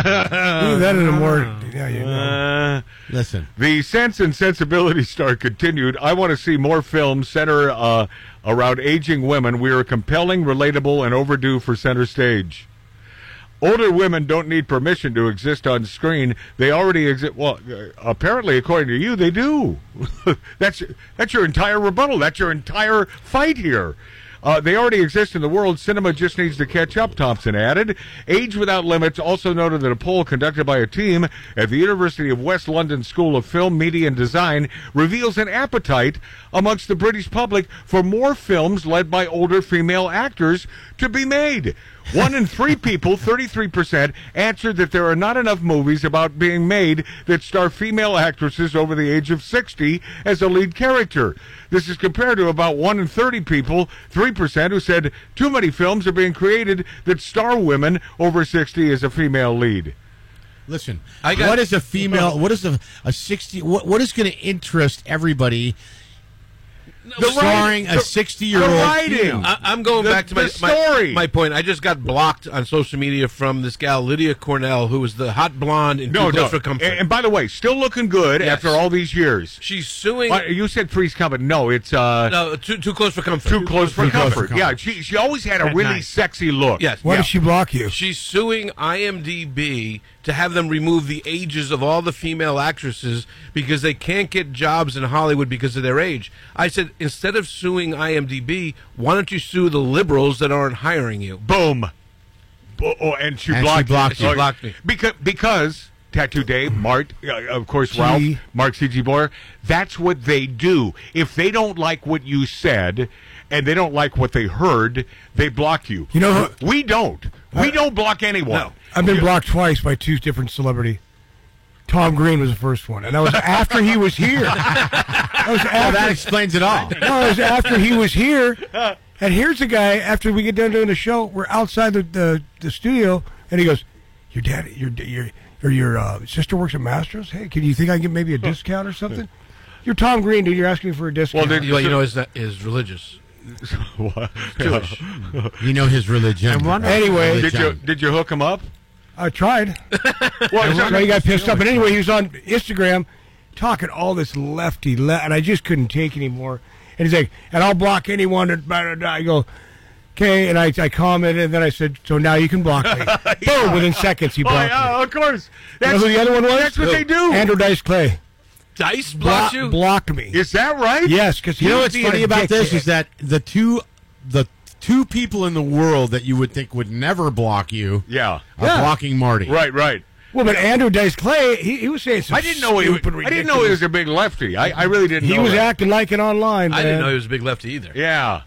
that in a more... Yeah, you know. Listen. The Sense and Sensibility star continued, I want to see more films center around aging women. We are compelling, relatable, and overdue for center stage. Older women don't need permission to exist on screen. They already exist. Well, apparently, according to you, they do. That's your entire rebuttal. That's your entire fight here. They already exist in the world. Cinema just needs to catch up, Thompson added. Age Without Limits also noted that a poll conducted by a team at the University of West London School of Film, Media and Design reveals an appetite amongst the British public for more films led by older female actors to be made. 1 in 3 people, 33%, answered that there are not enough movies about being made that star female actresses over the age of 60 as a lead character. This is compared to about 1 in 30 people, 3%, who said too many films are being created that star women over 60 as a female lead. Listen, what is a female, what is a 60, what is going to interest everybody starring a 60-year-old writing? I'm going back to my point. I just got blocked on social media from this gal, Lydia Cornell, who was the hot blonde in Too Close for Comfort. And by the way, still looking good after all these years. She's suing... You said Three's Comfort. No, it's... no, too Close for Comfort. Too Close for Comfort. Yeah, she always had a really sexy look. Yes. Why did she block you? She's suing IMDb to have them remove the ages of all the female actresses because they can't get jobs in Hollywood because of their age. I said, instead of suing IMDb, why don't you sue the liberals that aren't hiring you? Boom. And she blocked me. Because Tattoo Dave, Mark, of course, Ralph, Mark C.G. Boyer, that's what they do. If they don't like what you said and they don't like what they heard, they block you. You know, we don't. We don't block anyone. No. I've been blocked twice by 2 different celebrities. Tom Green was the first one, and that was after he was here. That explains it all. No, it was after he was here. And here's a guy, after we get done doing the show, we're outside the studio, and he goes, your dad, your sister works at Mastro's? Hey, can you think I can get maybe a discount or something? You're Tom Green, dude. You're asking for a discount. Well, you know, is religious. Jewish. You know his religion. Anyway. Did you hook him up? I tried. So he got pissed up. But anyway, he was on Instagram talking all this lefty, and I just couldn't take anymore. And he's like, and I'll block anyone that... I go, okay, and I commented, and then I said, so now you can block me. Boom, within seconds he blocked me. Of course. You know who the other one was? That's what they do. Andrew Dice Clay. Dice blocked you? Blocked me. Is that right? Yes, because you know what's funny about this is that the two people in the world that you would think would never block you are blocking Marty. Right. Well, but Andrew Dice Clay, he was saying some stupid, I didn't know he was a big lefty. I really didn't know he was acting like it online, man. I didn't know he was a big lefty either. Yeah.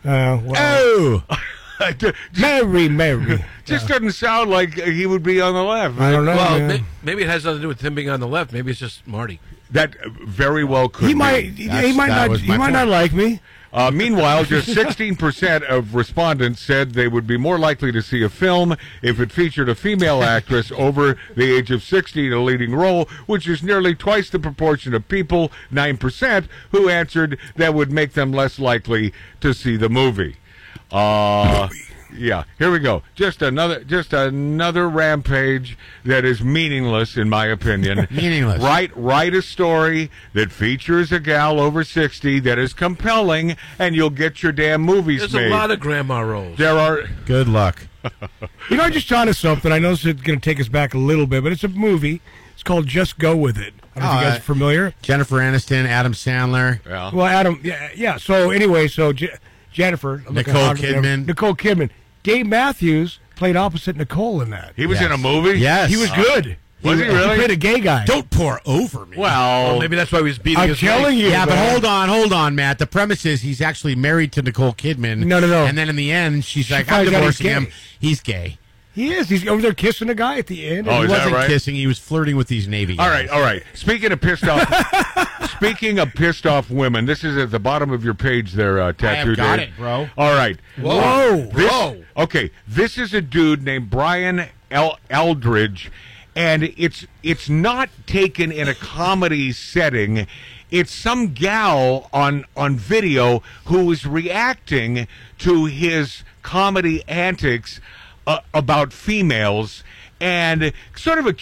Mary. Just doesn't sound like he would be on the left. I don't know. Well, maybe it has nothing to do with him being on the left. Maybe it's just Marty. That very well could he be. He might not like me. Meanwhile, just 16% of respondents said they would be more likely to see a film if it featured a female actress over the age of 60 in a leading role, which is nearly twice the proportion of people, 9%, who answered that would make them less likely to see the movie. Yeah, here we go. Just another rampage that is meaningless, in my opinion. Meaningless. Write a story that features a gal over 60 that is compelling, and you'll get your damn movies made. There's a lot of grandma roles. There are. Good luck. You know, I just thought of something. I know this is going to take us back a little bit, but it's a movie. It's called Just Go With It. I don't know if you guys are familiar. Jennifer Aniston, Adam Sandler. Yeah. Well, Adam, yeah. So anyway, Jennifer. Nicole Kidman. Dave Matthews played opposite Nicole in that. He was in a movie? Yes. He was good. Was he really? He played a gay guy. Don't pour over me. Well, maybe that's why he was beating I'm his telling you. Yeah, but hold on, Matt. The premise is he's actually married to Nicole Kidman. No. And then in the end, she's like, I'm divorcing him. He's gay. He is. He's over there kissing a guy at the end. Oh, he is that wasn't right? kissing. He was flirting with these Navy guys. All right. Speaking of pissed off women, this is at the bottom of your page there, Tattoo I have got Dave. it, bro. All right. Whoa. Okay, this is a dude named Brian Eldridge, and it's not taken in a comedy setting. It's some gal on video who is reacting to his comedy antics about females and sort of